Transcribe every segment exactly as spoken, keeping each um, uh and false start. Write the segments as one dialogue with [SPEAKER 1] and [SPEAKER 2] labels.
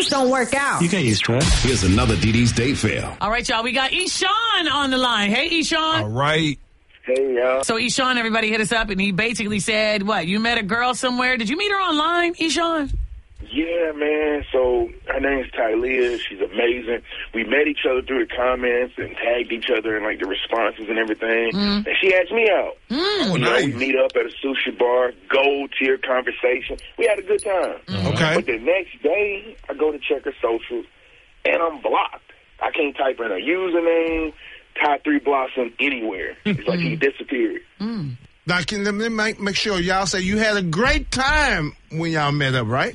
[SPEAKER 1] just don't work out.
[SPEAKER 2] You can't use trust.
[SPEAKER 3] Here's another D D's Date Fail.
[SPEAKER 4] All right, y'all. We got Eshawn on the line. Hey, Eshawn.
[SPEAKER 5] All right.
[SPEAKER 6] Hey, y'all.
[SPEAKER 4] So Eshawn, everybody hit us up, and he basically said, what, you met a girl somewhere? Did you meet her online, Eshawn?
[SPEAKER 6] Yeah, man. So her name's Tylea. She's amazing. We met each other through the comments and tagged each other in like the responses and everything.
[SPEAKER 4] Mm.
[SPEAKER 6] And she asked me out.
[SPEAKER 4] Mm.
[SPEAKER 5] Oh,
[SPEAKER 6] You know,
[SPEAKER 5] nice.
[SPEAKER 6] we meet up at a sushi bar, gold tier conversation. We had a good time.
[SPEAKER 5] Okay.
[SPEAKER 6] But the next day, I go to check her socials, and I'm blocked. I can't type in her username, Ty Three Blossom anywhere. It's like he disappeared.
[SPEAKER 4] Mm.
[SPEAKER 5] Now, can, let me make, make sure y'all say you had a great time when y'all met up, right?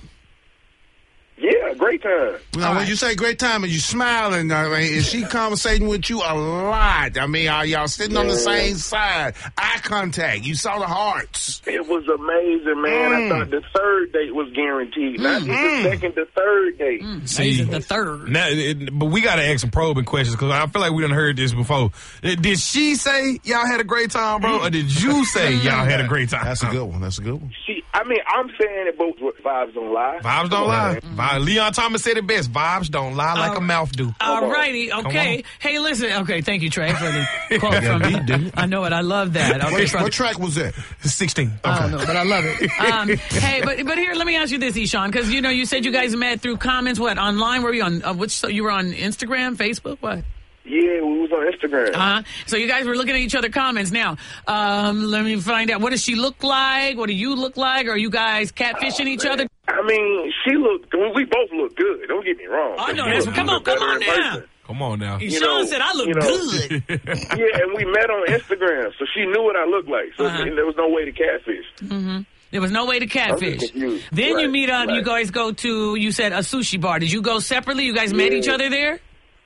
[SPEAKER 6] Yeah, great time.
[SPEAKER 5] Now, when you say great time, are you smiling? I mean, is she conversating with you a lot? I mean, are y'all sitting on the same side? Eye contact. You saw the hearts.
[SPEAKER 6] It was amazing, man.
[SPEAKER 5] Mm.
[SPEAKER 6] I thought the third date was guaranteed. Not just the second, the third date.
[SPEAKER 4] See, the third.
[SPEAKER 7] Now, it, but we got to ask some probing questions because I feel like we done heard this before. Did she say y'all had a great time, bro, or did you say y'all had a great time?
[SPEAKER 5] That's a good one. That's a good one.
[SPEAKER 6] She, I mean, I'm saying it both vibes don't lie.
[SPEAKER 7] Vibes don't lie. Vibes. Leon Thomas said it best. Vibes don't lie like
[SPEAKER 4] All
[SPEAKER 7] a mouth do.
[SPEAKER 4] All righty, okay. Hey, listen. Okay, thank you, Trey, for the quote from me. I know it. I love that. Okay,
[SPEAKER 5] What,
[SPEAKER 4] from-
[SPEAKER 5] what track was that?
[SPEAKER 7] sixteen.
[SPEAKER 4] I don't know, but I love it. Um, hey, but but here, let me ask you this, Eshawn, because you know you said you guys met through comments. What, online? Were you on uh, which? You were on Instagram, Facebook, what?
[SPEAKER 6] Yeah, we was on Instagram.
[SPEAKER 4] Uh-huh. So you guys were looking at each other comments. Now, um, let me find out. What does she look like? What do you look like? Are you guys catfishing each other?
[SPEAKER 6] I mean, she looked, we both look good. Don't get me wrong.
[SPEAKER 4] I know
[SPEAKER 6] She
[SPEAKER 4] that's.
[SPEAKER 6] looked
[SPEAKER 4] Come on, come
[SPEAKER 6] better
[SPEAKER 4] on
[SPEAKER 6] in
[SPEAKER 4] now.
[SPEAKER 6] person.
[SPEAKER 7] Come on now.
[SPEAKER 4] Eshawn
[SPEAKER 6] know,
[SPEAKER 4] said I look
[SPEAKER 6] you know.
[SPEAKER 4] good.
[SPEAKER 6] Yeah, and we met on Instagram, so she knew what I looked like. So
[SPEAKER 4] Uh-huh.
[SPEAKER 6] there was no way to catfish.
[SPEAKER 4] Mm-hmm. There was no way to catfish.
[SPEAKER 6] confused.
[SPEAKER 4] Then you
[SPEAKER 6] Right,
[SPEAKER 4] meet up. You
[SPEAKER 6] right.
[SPEAKER 4] guys go to. You said a sushi bar. Did you go separately? You guys met
[SPEAKER 6] Yeah.
[SPEAKER 4] each other there?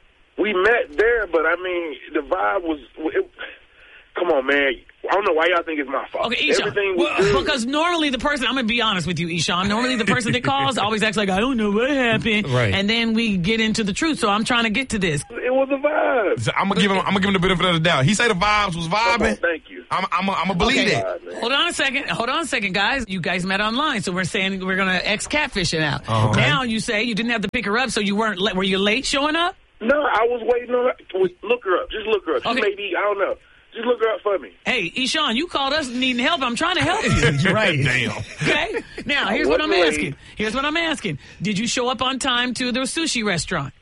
[SPEAKER 6] We met there, but I mean, the vibe was. It, come on, man. I don't know why y'all think it's my fault.
[SPEAKER 4] Okay, Eshawn.
[SPEAKER 6] Everything was
[SPEAKER 4] Well,
[SPEAKER 6] good.
[SPEAKER 4] because normally the person, I'm going to be honest with you, Eshawn. Normally the person that calls always acts like, I don't know what happened.
[SPEAKER 7] Right.
[SPEAKER 4] And then we get into the truth. So I'm trying to get to this.
[SPEAKER 6] It was a vibe.
[SPEAKER 7] So I'm gonna give him. I'm gonna give him the benefit of the doubt. He said the vibes was
[SPEAKER 6] Come on,
[SPEAKER 7] vibing.
[SPEAKER 6] thank you.
[SPEAKER 7] I'm. I'm. I'm gonna believe
[SPEAKER 4] Okay.
[SPEAKER 7] that.
[SPEAKER 6] Man.
[SPEAKER 4] Hold on a second. Hold on a second, guys. You guys met online, so we're saying we're going to X catfishing out.
[SPEAKER 7] Okay.
[SPEAKER 4] Now you say you didn't have to pick her up, so you weren't. Were you late showing up?
[SPEAKER 6] No, I was waiting on her. Look her up. Just look her up. She
[SPEAKER 4] Okay.
[SPEAKER 6] may be, I don't know. Just look her up for me.
[SPEAKER 4] Hey, Eshawn, you called us needing help. I'm trying to help you.
[SPEAKER 7] Right. Damn.
[SPEAKER 4] Okay. Now
[SPEAKER 6] I
[SPEAKER 4] here's what I'm
[SPEAKER 6] wasn't late.
[SPEAKER 4] asking. Here's what I'm asking. Did you show up on time to the sushi restaurant?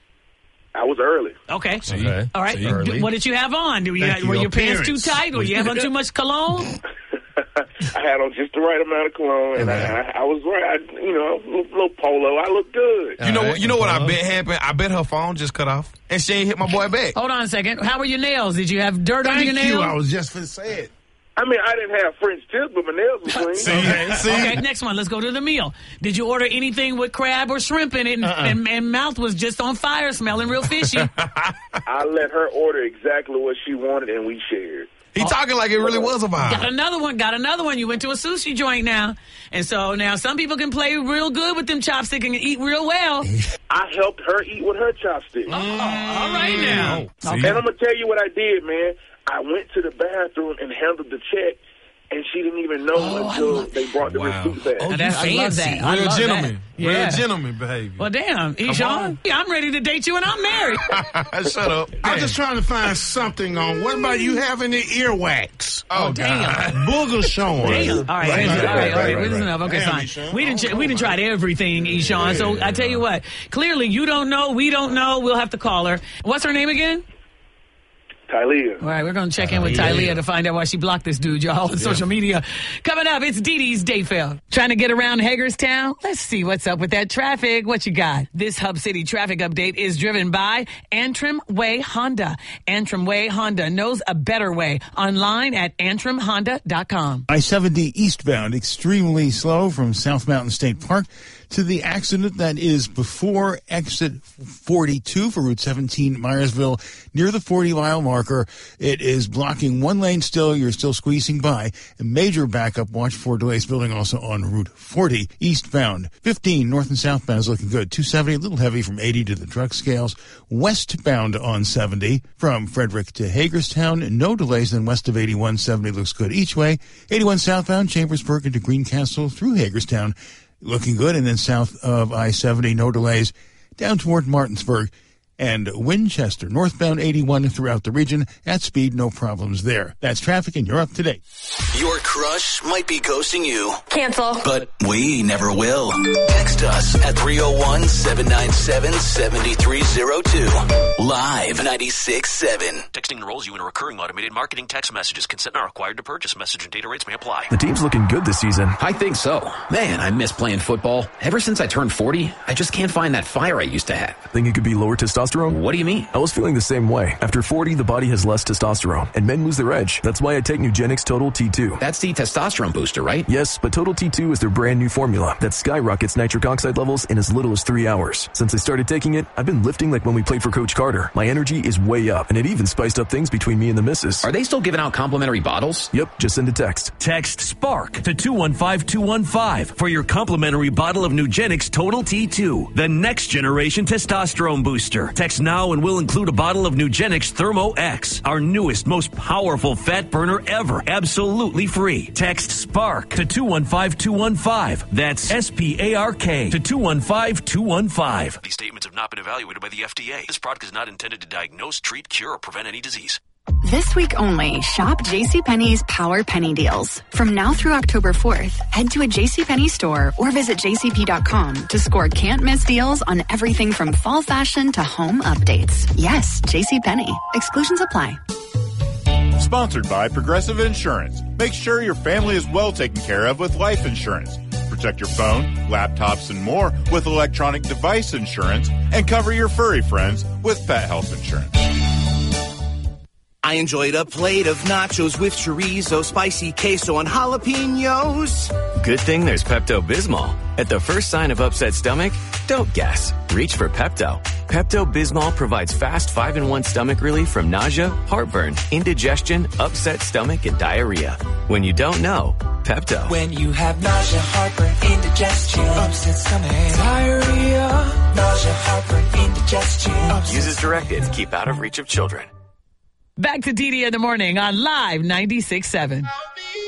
[SPEAKER 6] I was early.
[SPEAKER 4] Okay.
[SPEAKER 7] Okay.
[SPEAKER 4] All right.
[SPEAKER 7] See, early.
[SPEAKER 4] What did you have on? Did you,
[SPEAKER 5] Thank
[SPEAKER 4] were
[SPEAKER 5] you.
[SPEAKER 4] your pants too
[SPEAKER 5] Appearance.
[SPEAKER 4] tight? Were you having too much cologne?
[SPEAKER 6] I had on just the right amount of cologne, and I, I, I was right. I, you know, little, little polo. I looked good.
[SPEAKER 7] You know.
[SPEAKER 5] All
[SPEAKER 7] what
[SPEAKER 5] right.
[SPEAKER 7] You know what I bet happened. I bet her phone just cut off, and she ain't hit my boy back.
[SPEAKER 4] Hold on a second. How were your nails? Did you have dirt under
[SPEAKER 5] Thank
[SPEAKER 4] your
[SPEAKER 5] you.
[SPEAKER 4] nails?
[SPEAKER 5] I was just finna say it.
[SPEAKER 6] I mean, I didn't have French tips, but my nails were clean.
[SPEAKER 7] See.
[SPEAKER 4] Okay.
[SPEAKER 7] See.
[SPEAKER 4] Okay, next one. Let's go to the meal. Did you order anything with crab or shrimp in it, and,
[SPEAKER 5] Uh-uh.
[SPEAKER 4] and, and mouth was just on fire, smelling real fishy?
[SPEAKER 6] I let her order exactly what she wanted, and we shared.
[SPEAKER 7] He talking like it really was a
[SPEAKER 4] Got
[SPEAKER 7] vibe.
[SPEAKER 4] another one. Got another one. You went to a sushi joint now, and so now some people can play real good with them chopsticks and eat real well.
[SPEAKER 6] I helped her eat with her chopsticks.
[SPEAKER 4] Oh, all right now.
[SPEAKER 7] See?
[SPEAKER 6] And I'm going to tell you what I did, man. I went to the bathroom and handled the check, and she didn't even know
[SPEAKER 4] Oh,
[SPEAKER 6] until they brought the
[SPEAKER 7] Wow.
[SPEAKER 6] receipt back.
[SPEAKER 7] Oh,
[SPEAKER 4] Now
[SPEAKER 7] you
[SPEAKER 4] that- I love
[SPEAKER 7] fancy.
[SPEAKER 4] that. I
[SPEAKER 7] Real
[SPEAKER 4] love
[SPEAKER 7] gentleman.
[SPEAKER 4] that. Yeah.
[SPEAKER 7] Real gentleman behavior.
[SPEAKER 4] Well, damn,
[SPEAKER 7] on.
[SPEAKER 4] Eshawn, yeah, I'm ready to date you, and I'm married.
[SPEAKER 7] Shut up.
[SPEAKER 5] I'm just trying to find something on. What about you having the earwax?
[SPEAKER 7] Oh,
[SPEAKER 4] damn.
[SPEAKER 7] God.
[SPEAKER 5] Booger showing.
[SPEAKER 4] Damn. All right,
[SPEAKER 5] Right,
[SPEAKER 4] all right,
[SPEAKER 5] right,
[SPEAKER 4] all right,
[SPEAKER 5] right,
[SPEAKER 4] all right.
[SPEAKER 5] right,
[SPEAKER 4] Listen
[SPEAKER 5] right.
[SPEAKER 4] up. Okay,
[SPEAKER 5] Damn,
[SPEAKER 4] fine.
[SPEAKER 5] Eshawn.
[SPEAKER 4] We didn't.
[SPEAKER 5] I don't
[SPEAKER 4] We
[SPEAKER 5] know
[SPEAKER 4] didn't tried everything, Eshawn. So
[SPEAKER 5] Yeah.
[SPEAKER 4] I tell you what. Clearly, you don't know. We don't know. We'll have to call her. What's her name again?
[SPEAKER 6] Tylea.
[SPEAKER 4] All right, we're going to check in with Tylea to find out why she blocked this dude, y'all, on social media. Coming up, it's Dee Dee's Date Fail. Trying to get around Hagerstown? Let's see what's up with that traffic. What you got? This Hub City traffic update is driven by Antrim Way Honda. Antrim Way Honda knows a better way. Online at antrim honda dot com.
[SPEAKER 8] I seventy eastbound, extremely slow from South Mountain State Park to the accident that is before exit forty-two for Route seventeen, Myersville, near the forty mile marker. It is blocking one lane still. You're still squeezing by. A major backup. Watch for delays building also on Route forty eastbound. fifteen north and southbound is looking good. two seventy, a little heavy from eighty to the truck scales. Westbound on seventy from Frederick to Hagerstown. No delays. Then west of eighty-one, seventy looks good each way. eighty-one southbound, Chambersburg into Greencastle through Hagerstown. Looking good. And then south of I seventy, no delays. down toward Martinsburg and Winchester. Northbound eighty-one throughout the region at speed, no problems there. That's traffic, and you're up to date.
[SPEAKER 3] Your crush might be ghosting you,
[SPEAKER 4] Cancel.
[SPEAKER 3] but we never will. Text us at three oh one, seven nine seven, seven three oh two. Live ninety-six seven.
[SPEAKER 1] Texting enrolls you in a recurring automated marketing text messages. Consent not required to purchase. Message and data rates may apply.
[SPEAKER 2] The team's looking good this season.
[SPEAKER 9] I think so. Man, I miss playing football. Ever since I turned forty, I just can't find that fire I used to have.
[SPEAKER 2] Think it could be lower testosterone?
[SPEAKER 9] What do you mean?
[SPEAKER 2] I was feeling the same way. After forty, the body has less testosterone, and men lose their edge. That's why I take Nugenix Total T two.
[SPEAKER 9] That's the testosterone booster, right?
[SPEAKER 2] Yes, but Total T two is their brand new formula that skyrockets nitric oxide levels in as little as three hours. Since I started taking it, I've been lifting like when we played for Coach Carter. My energy is way up, and it even spiced up things between me and the missus.
[SPEAKER 9] Are they still giving out complimentary bottles?
[SPEAKER 2] Yep, just send a text.
[SPEAKER 10] Text SPARK to two one five two one five for your complimentary bottle of Nugenix Total T two, the next generation testosterone booster. Text now and we'll include a bottle of Nugenix Thermo X, our newest, most powerful fat burner ever, absolutely free. Text SPARK to two one five two one five. That's S P A R K to two one five two one five.
[SPEAKER 1] These statements have not been evaluated by the F D A. This product is not intended to diagnose, treat, cure, or prevent any disease.
[SPEAKER 11] This week only, shop JCPenney's Power Penny Deals. From now through October fourth, head to a JCPenney store or visit j c p dot com to score can't-miss deals on everything from fall fashion to home updates. Yes, JCPenney. Exclusions apply.
[SPEAKER 12] Sponsored by Progressive Insurance. Make sure your family is well taken care of with life insurance. Protect your phone, laptops, and more with electronic device insurance, and cover your furry friends with pet health insurance.
[SPEAKER 13] I enjoyed a plate of nachos with chorizo, spicy queso, and jalapenos.
[SPEAKER 14] Good thing there's Pepto-Bismol. At the first sign of upset stomach, don't guess. Reach for Pepto. Pepto-Bismol provides fast five in one stomach relief from nausea, heartburn, indigestion, upset stomach, and diarrhea. When you don't know, Pepto.
[SPEAKER 13] When you have nausea, heartburn, indigestion, upset stomach, diarrhea, nausea, heartburn, indigestion.
[SPEAKER 14] Use as directed to keep out of reach of children.
[SPEAKER 4] Back to D D in the morning on Live ninety-six seven.